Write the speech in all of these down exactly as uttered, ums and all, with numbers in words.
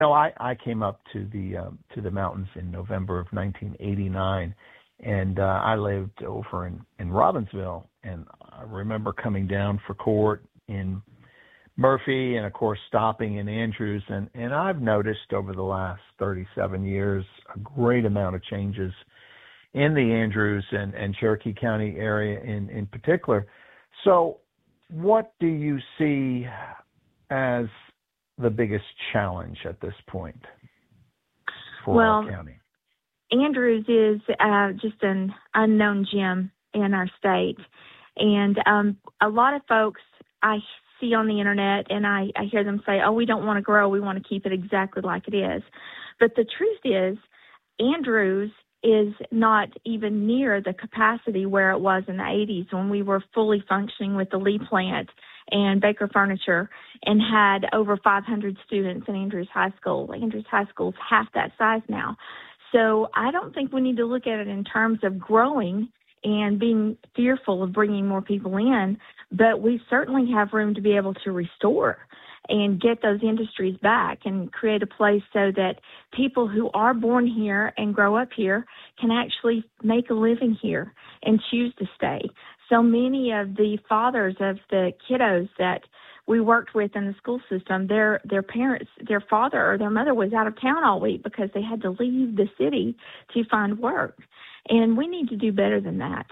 No, I, I came up to the um, to the mountains in November of nineteen eighty-nine, and uh, I lived over in, in Robbinsville, and I remember coming down for court in Murphy, and of course stopping in Andrews, and, and I've noticed over the last thirty-seven years a great amount of changes in the Andrews and, and Cherokee County area in, in particular. So what do you see as the biggest challenge at this point for well, our county? Andrews is uh, just an unknown gem in our state. And um, a lot of folks I see on the internet, and I, I hear them say, oh, we don't want to grow. We want to keep it exactly like it is. But the truth is, Andrews is not even near the capacity where it was in the eighties when we were fully functioning with the Lee plant and Baker Furniture and had over five hundred students in Andrews High School. Andrews High School is half that size now. So I don't think we need to look at it in terms of growing and being fearful of bringing more people in, but we certainly have room to be able to restore and get those industries back and create a place so that people who are born here and grow up here can actually make a living here and choose to stay. So many of the fathers of the kiddos that we worked with in the school system, their their parents, their father or their mother was out of town all week because they had to leave the city to find work. And we need to do better than that.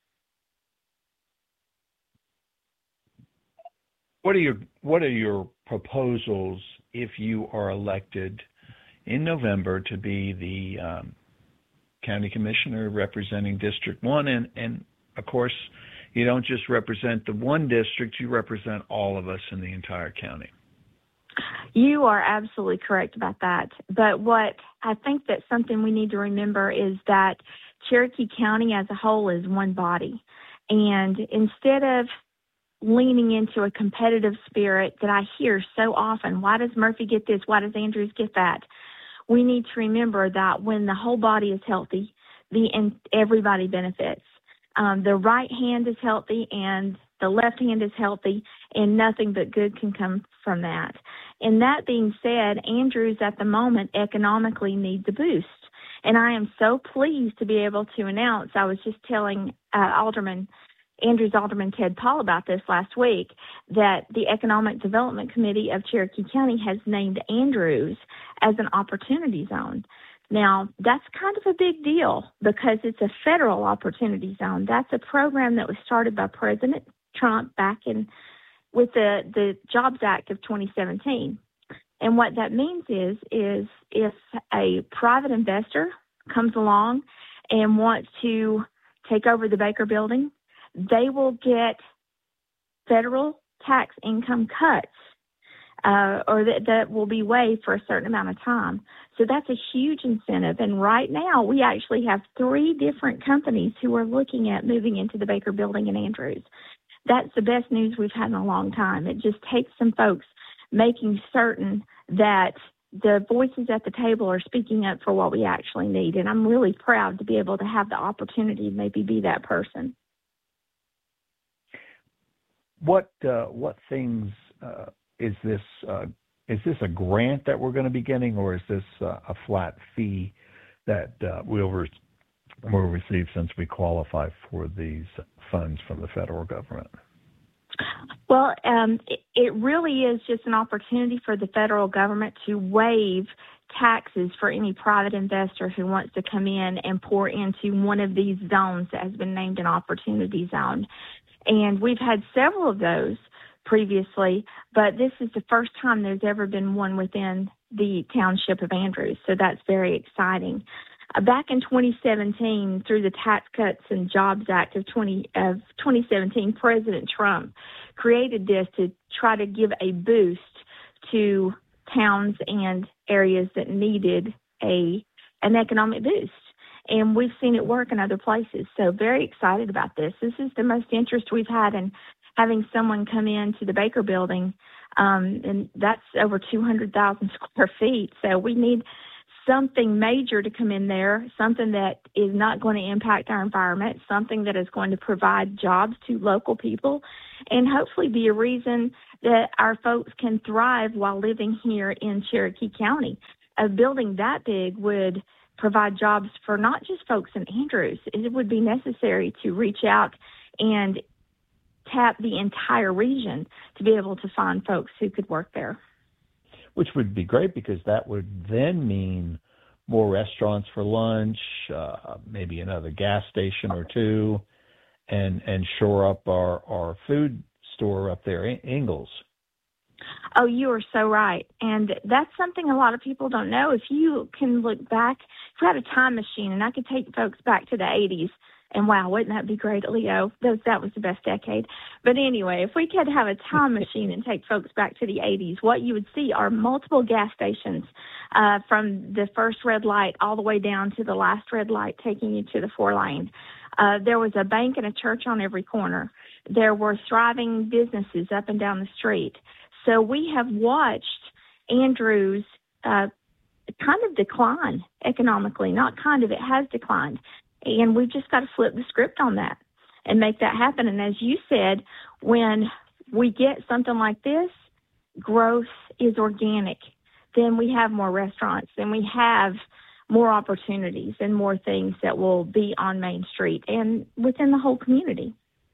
What are your what are your proposals if you are elected in November to be the um, county commissioner representing District One? And, and of course, you don't just represent the one district; you represent all of us in the entire county. You are absolutely correct about that. But what I think that something we need to remember is that Cherokee County as a whole is one body, and instead of leaning into a competitive spirit that I hear so often. Why does Murphy get this? Why does Andrews get that? We need to remember that when the whole body is healthy, the and everybody benefits. Um, the right hand is healthy and the left hand is healthy, and nothing but good can come from that. And that being said, Andrews at the moment economically needs a boost. And I am so pleased to be able to announce, I was just telling uh, Alderman Andrews Alderman Ted Paul about this last week, that the Economic Development Committee of Cherokee County has named Andrews as an opportunity zone. Now, that's kind of a big deal because it's a federal opportunity zone. That's a program that was started by President Trump back in with the, the Jobs Act of twenty seventeen. And what that means is, is if a private investor comes along and wants to take over the Baker building, they will get federal tax income cuts, uh, or that, that will be waived for a certain amount of time. So that's a huge incentive. And right now, we actually have three different companies who are looking at moving into the Baker building in Andrews. That's the best news we've had in a long time. It just takes some folks making certain that the voices at the table are speaking up for what we actually need. And I'm really proud to be able to have the opportunity to maybe be that person. What uh, what things uh, is this? Uh, is this a grant that we're going to be getting, or is this uh, a flat fee that uh, we'll, re- we'll receive since we qualify for these funds from the federal government? Well, um, it, it really is just an opportunity for the federal government to waive taxes for any private investor who wants to come in and pour into one of these zones that has been named an opportunity zone. And we've had several of those previously, but this is the first time there's ever been one within the township of Andrews, so that's very exciting. Uh, back in twenty seventeen, through the Tax Cuts and Jobs Act of, twenty, of twenty seventeen, President Trump created this to try to give a boost to towns and areas that needed a an economic boost. And we've seen it work in other places. So very excited about this. This is the most interest we've had in having someone come into the Baker building. Um, and that's over two hundred thousand square feet. So we need something major to come in there, something that is not going to impact our environment, something that is going to provide jobs to local people, and hopefully be a reason that our folks can thrive while living here in Cherokee County. A building that big would provide jobs for not just folks in Andrews. It would be necessary to reach out and tap the entire region to be able to find folks who could work there. Which would be great, because that would then mean more restaurants for lunch, uh, maybe another gas station or two, and and shore up our, our food store up there, Ingalls. Oh, you are so right. And that's something a lot of people don't know. If you can look back, if we had a time machine, and I could take folks back to the eighties, and wow, wouldn't that be great, Leo? That, that was the best decade. But anyway, if we could have a time machine and take folks back to the eighties, what you would see are multiple gas stations uh, from the first red light all the way down to the last red light taking you to the four lane. Uh, there was a bank and a church on every corner. There were thriving businesses up and down the street. So we have watched Andrews uh, kind of decline economically. Not kind of, it has declined. And we've just got to flip the script on that and make that happen. And as you said, when we get something like this, growth is organic. Then we have more restaurants, then we have more opportunities and more things that will be on Main Street and within the whole community.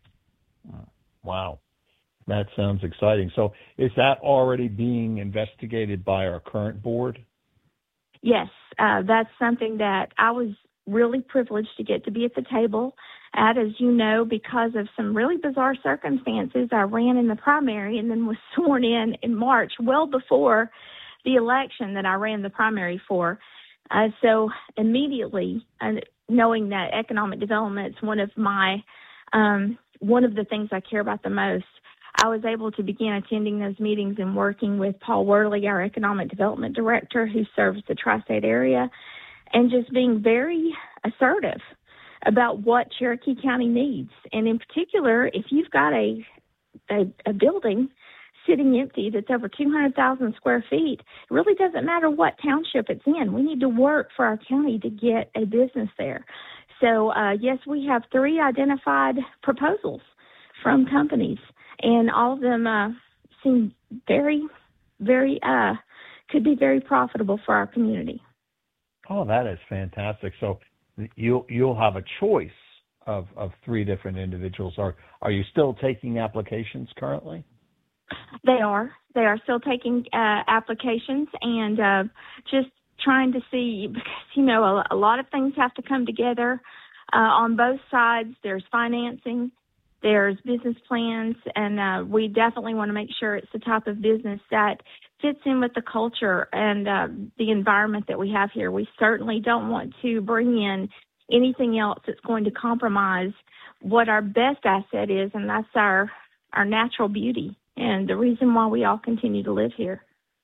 Wow. That sounds exciting. So is that already being investigated by our current board? Yes, uh, that's something that I was really privileged to get to be at the table at. As you know, because of some really bizarre circumstances, I ran in the primary and then was sworn in in March, well before the election that I ran the primary for. Uh, so immediately, uh, knowing that economic development is one of my, um, one of the things I care about the most, I was able to begin attending those meetings and working with Paul Worley, our economic development director, who serves the tri-state area, and just being very assertive about what Cherokee County needs. And in particular, if you've got a, a, a building sitting empty that's over two hundred thousand square feet, it really doesn't matter what township it's in. We need to work for our county to get a business there. So, uh, yes, we have three identified proposals from companies, and all of them uh, seem very, very, uh, could be very profitable for our community. Oh, that is fantastic. So you'll you'll have a choice of, of three different individuals. Are are you still taking applications currently? They are. They are still taking uh, applications and uh, just trying to see, because, you know, a, a lot of things have to come together uh, on both sides. There's financing, there's business plans, and uh, we definitely want to make sure it's the type of business that fits in with the culture and uh, the environment that we have here. We certainly don't want to bring in anything else that's going to compromise what our best asset is, and that's our, our natural beauty and the reason why we all continue to live here.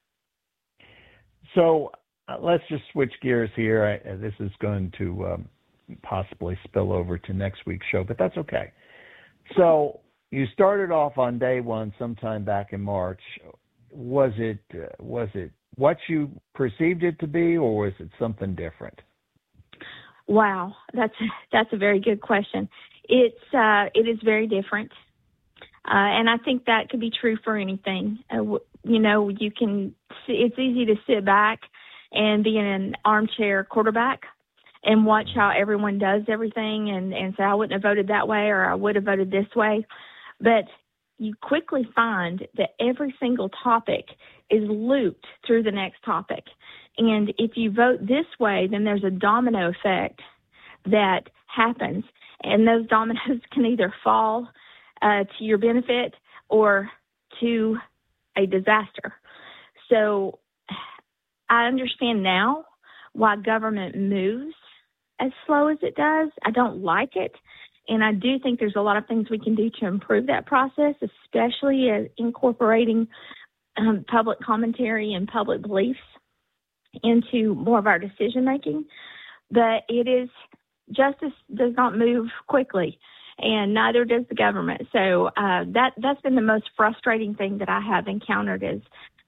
So uh, let's just switch gears here. I, this is going to um, possibly spill over to next week's show, but that's okay. So you started off on day one sometime back in March. Was it uh, was it what you perceived it to be, or was it something different? Wow, that's that's a very good question. It's uh, it is very different, uh, and I think that could be true for anything. Uh, you know, you can. It's easy to sit back and be in an armchair quarterback and watch how everyone does everything, and and say I wouldn't have voted that way, or I would have voted this way, but you quickly find that every single topic is looped through the next topic. And if you vote this way, then there's a domino effect that happens. And those dominoes can either fall uh, to your benefit or to a disaster. So I understand now why government moves as slow as it does. I don't like it. And I do think there's a lot of things we can do to improve that process, especially as incorporating um, public commentary and public beliefs into more of our decision making. But it is, justice does not move quickly, and neither does the government. So uh, that that's been the most frustrating thing that I have encountered, is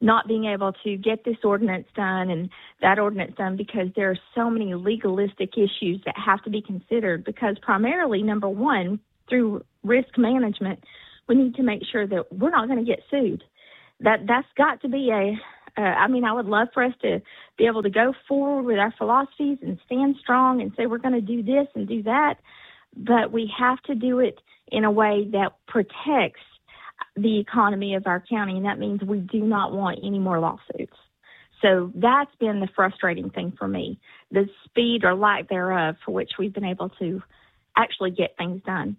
not being able to get this ordinance done and that ordinance done because there are so many legalistic issues that have to be considered, because primarily, number one, through risk management, we need to make sure that we're not going to get sued. That, that's got to be a, uh, I mean, I would love for us to be able to go forward with our philosophies and stand strong and say we're going to do this and do that, but we have to do it in a way that protects the economy of our county, and that means we do not want any more lawsuits. So that's been the frustrating thing for me, the speed or lack thereof for which we've been able to actually get things done.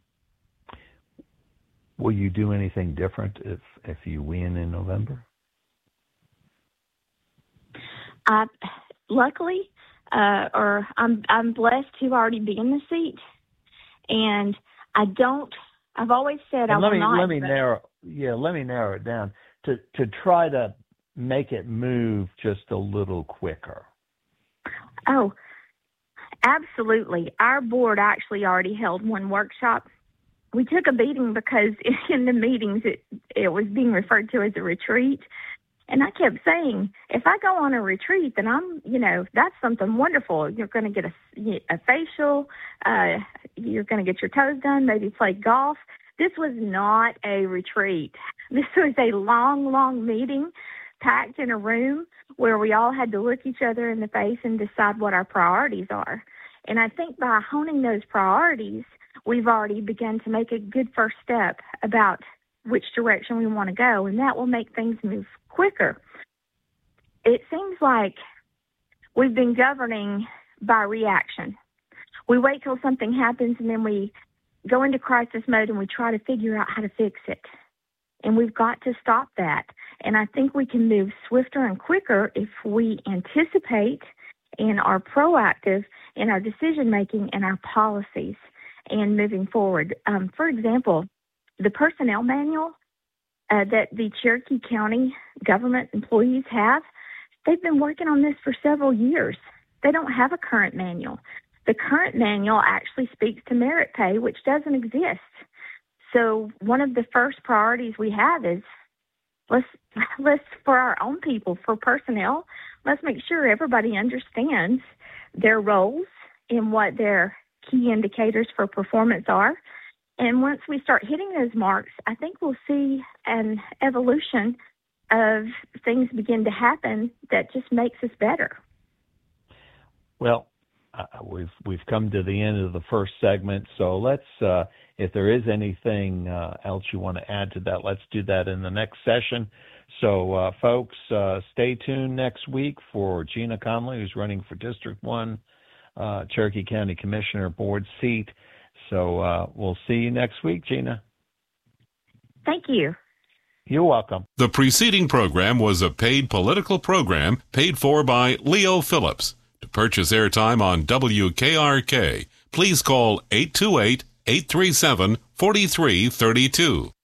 Will you do anything different if, if you win in November? I, luckily, uh, or I'm I'm blessed to already be in the seat, and I don't. I've always said and I let will me, not. Let me narrow. Yeah, let me narrow it down to to try to make it move just a little quicker. Oh, absolutely. Our board actually already held one workshop. We took a beating because in the meetings it, it was being referred to as a retreat. And I kept saying, if I go on a retreat, then I'm, you know, that's something wonderful. You're going to get a, a facial. Uh, you're going to get your toes done, maybe play golf. This was not a retreat. This was a long, long meeting packed in a room where we all had to look each other in the face and decide what our priorities are. And I think by honing those priorities, we've already begun to make a good first step about which direction we want to go, and that will make things move quicker. It seems like we've been governing by reaction. We wait till something happens, and then we go into crisis mode, and we try to figure out how to fix it. And we've got to stop that. And I think we can move swifter and quicker if we anticipate and are proactive in our decision-making and our policies and moving forward. Um, for example, the personnel manual uh, that the Cherokee County government employees have, they've been working on this for several years. They don't have a current manual. The current manual actually speaks to merit pay, which doesn't exist. So one of the first priorities we have is let's, let's for our own people, for personnel, let's make sure everybody understands their roles and what their key indicators for performance are. And once we start hitting those marks, I think we'll see an evolution of things begin to happen that just makes us better. Well, uh, we've we've come to the end of the first segment, so let's, uh, if there is anything uh, else you want to add to that, let's do that in the next session. So, uh, folks, uh, stay tuned next week for Gina Conley, who's running for District one, uh, Cherokee County Commissioner Board seat. So uh, we'll see you next week, Gina. Thank you. You're welcome. The preceding program was a paid political program paid for by Leo Phillips. To purchase airtime on W K R K, please call eight two eight, eight three seven, four three three two.